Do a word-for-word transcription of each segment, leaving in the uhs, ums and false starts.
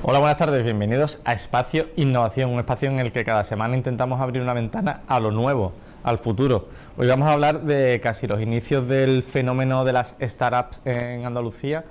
Hola, buenas tardes, bienvenidos a Espacio Innovación, un espacio en el que cada semana intentamos abrir una ventana a lo nuevo, al futuro. Hoy vamos a hablar de casi los inicios del fenómeno de las startups en Andalucía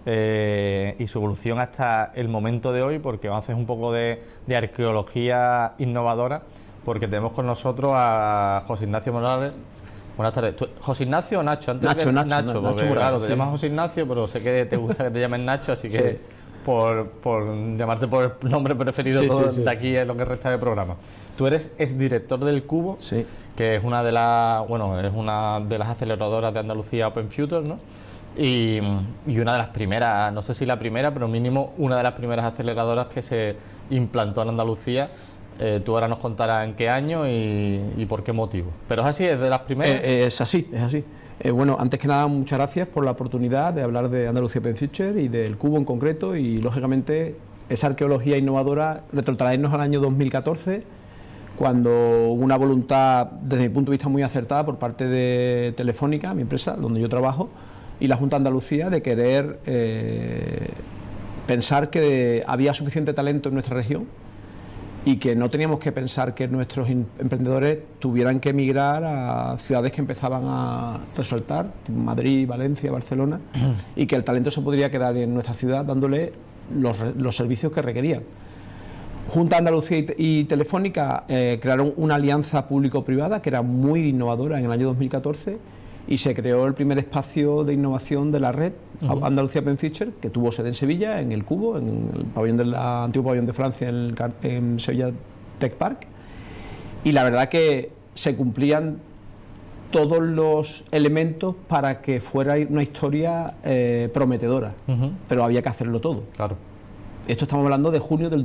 eh, y su evolución hasta el momento de hoy, porque vamos a hacer un poco de, de arqueología innovadora, porque tenemos con nosotros a José Ignacio Morales. Buenas tardes. ¿Tú, ¿José Ignacio o Nacho? Antes Nacho, que, Nacho, Nacho, Nacho, porque Nacho Morales, claro, te sí. llamas José Ignacio, pero sé que te gusta que te llamen Nacho, así que Sí. por, por llamarte por el nombre preferido Sí, todo sí, sí. de aquí es lo que resta del programa. Tú eres exdirector del Cubo, Sí. que es una de las, bueno, es una de las aceleradoras de Andalucía Open Future, ¿no? Y, y una de las primeras, no sé si la primera, pero mínimo una de las primeras aceleradoras que se implantó en Andalucía. Eh, tú ahora nos contarás en qué año y, y por qué motivo. Pero es así, es de las primeras. Eh, eh, es así, es así. Eh, bueno, antes que nada, muchas gracias por la oportunidad de hablar de Andalucía Open Future y del Cubo en concreto, y lógicamente esa arqueología innovadora, retrotraernos al año dos mil catorce, cuando hubo una voluntad, desde mi punto de vista, muy acertada por parte de Telefónica, mi empresa, donde yo trabajo, y la Junta de Andalucía, de querer eh, pensar que había suficiente talento en nuestra región y que no teníamos que pensar que nuestros emprendedores tuvieran que emigrar a ciudades que empezaban a resaltar, Madrid, Valencia, Barcelona, y que el talento se podría quedar en nuestra ciudad dándole los, los servicios que requerían. Junta Andalucía y, y Telefónica eh, crearon una alianza público-privada que era muy innovadora en el año dos mil catorce, y se creó el primer espacio de innovación de la red, uh-huh. Andalucía Open Future, que tuvo sede en Sevilla, en el Cubo, en el pabellón del antiguo pabellón de Francia, en, el, en Sevilla Tech Park. Y la verdad que se cumplían todos los elementos para que fuera una historia eh, prometedora, uh-huh. pero había que hacerlo todo. Claro. Esto estamos hablando de junio del